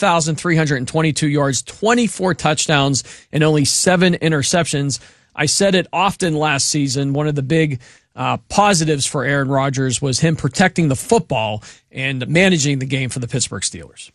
3,322 yards, 24 touchdowns, and only 7 interceptions. I said it often last season. One of the big positives for Aaron Rodgers was him protecting the football and managing the game for the Pittsburgh Steelers.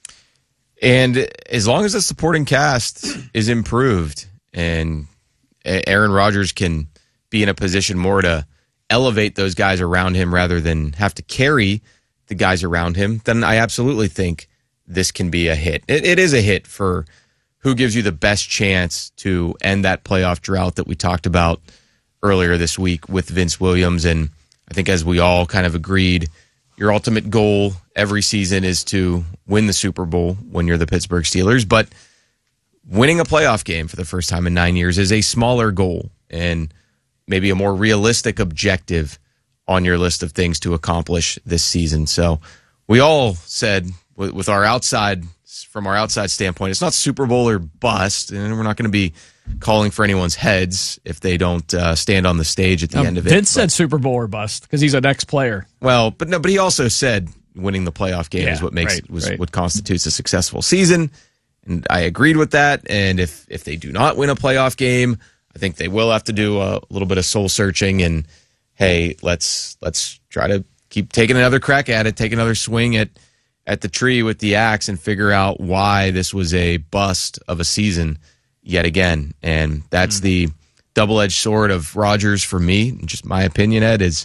And as long as the supporting cast is improved and Aaron Rodgers can be in a position more to elevate those guys around him rather than have to carry the guys around him, then I absolutely think this can be a hit. It is a hit for who gives you the best chance to end that playoff drought that we talked about earlier this week with Vince Williams. And I think as we all kind of agreed, your ultimate goal every season is to win the Super Bowl when you're the Pittsburgh Steelers. But winning a playoff game for the first time in 9 years is a smaller goal and maybe a more realistic objective on your list of things to accomplish this season. So we all said with our outside, from our outside standpoint, it's not Super Bowl or bust, and we're not going to be calling for anyone's heads if they don't stand on the stage at the end of it. Vince said Super Bowl or bust because he's an ex-player. Well, but he also said winning the playoff game is what makes what constitutes a successful season, and I agreed with that. And if they do not win a playoff game, I think they will have to do a little bit of soul searching and, hey, let's try to keep taking another crack at it, take another swing at the tree with the axe and figure out why this was a bust of a season yet again. And that's the double-edged sword of Rodgers for me. Just my opinion, Ed, is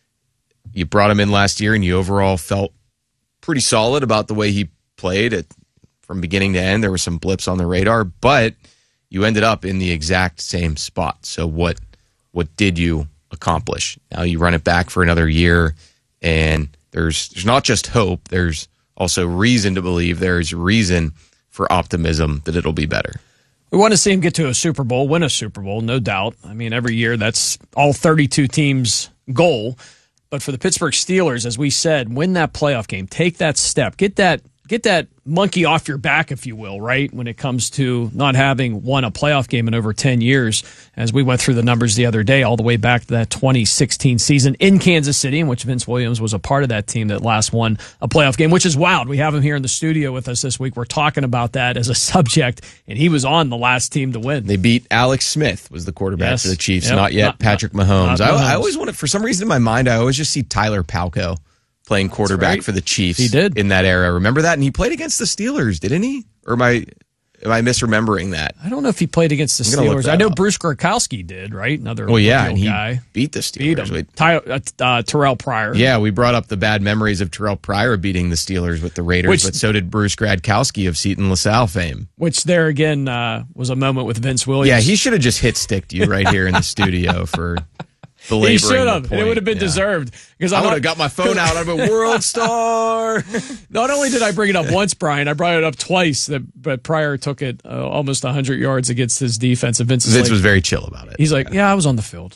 you brought him in last year and you overall felt pretty solid about the way he played from beginning to end. There were some blips on the radar, but you ended up in the exact same spot. So what did you accomplish? Now you run it back for another year, and there's not just hope, there's also reason to believe, there's reason for optimism that it'll be better. We want to see him get to a Super Bowl, win a Super Bowl, no doubt. I mean, every year that's all 32 teams' goal. But for the Pittsburgh Steelers, as we said, win that playoff game, take that step, get that monkey off your back, if you will, right, when it comes to not having won a playoff game in over 10 years, as we went through the numbers the other day, all the way back to that 2016 season in Kansas City, in which Vince Williams was a part of that team that last won a playoff game, which is wild. We have him here in the studio with us this week. We're talking about that as a subject, and he was on the last team to win. They beat Alex Smith, was the quarterback for the Chiefs, not yet Patrick Mahomes. I always wanted, for some reason in my mind, I always just see Tyler Palko playing quarterback for the Chiefs. He did in that era. Remember that? And he played against the Steelers, didn't he? Or am I misremembering that? I don't know if he played against the Steelers. I know Bruce Gronkowski did, right? Another and he guy. Beat the Steelers. Terrell Pryor. Yeah, we brought up the bad memories of Terrell Pryor beating the Steelers with the Raiders, but so did Bruce Gronkowski of Seton LaSalle fame. Which there again was a moment with Vince Williams. Yeah, he should have just hit sticked you right here in the studio for belaboring. He should have. It would have been deserved. Because I would have got my phone out. I'm a world star. Not only did I bring it up once, Brian, I brought it up twice. But Pryor took it almost 100 yards against his defense. And Vince was very chill about it. He's like, yeah, I was on the field.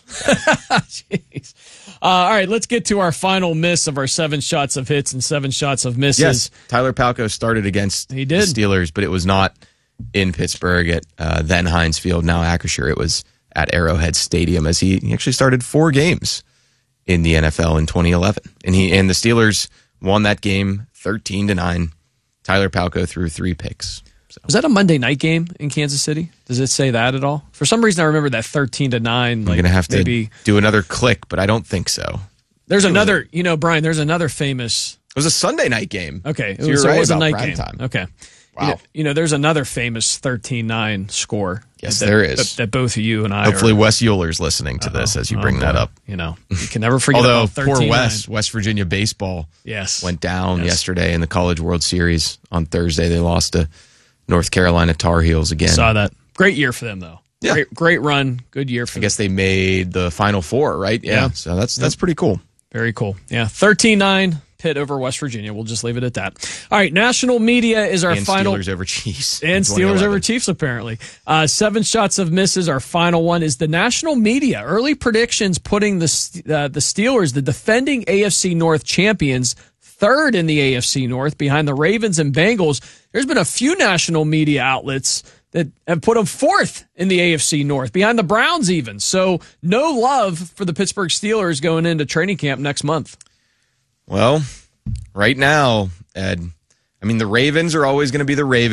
Jeez. All right, let's get to our final miss of our 7 shots of hits and 7 shots of misses. Yes, Tyler Palko started against the Steelers, but it was not in Pittsburgh at then Heinz Field, now Acrisure. It was at Arrowhead Stadium, as he actually started 4 games in the NFL in 2011. And the Steelers won that game 13-9. Tyler Palko threw 3 picks. So. Was that a Monday night game in Kansas City? Does it say that at all? For some reason, I remember that 13-9. I'm going to have to do another click, but I don't think so. There's another, Brian, there's another famous. It was a Sunday night game. Okay. So it was a night prime game. Time. Okay. Wow. There's another famous 13-9 score. Yes, there is. That both of you and I Hopefully Wes Euler's listening to this as you bring that up. You can never forget about 13-9. Poor West Virginia baseball went down yesterday in the College World Series on Thursday. They lost to North Carolina Tar Heels again. Saw that. Great year for them, though. Yeah. Great run. Good year for them. I guess they made the Final Four, right? Yeah. So that's pretty cool. Very cool. Yeah. 13-9. Pitt over West Virginia. We'll just leave it at that. All right, national media is our final. Steelers over Chiefs. And Steelers over Chiefs, apparently. 7 shots of misses. Our final one is the national media. Early predictions putting the Steelers, the defending AFC North champions, 3rd in the AFC North behind the Ravens and Bengals. There's been a few national media outlets that have put them 4th in the AFC North, behind the Browns even. So no love for the Pittsburgh Steelers going into training camp next month. Well, right now, Ed, the Ravens are always going to be the Ravens.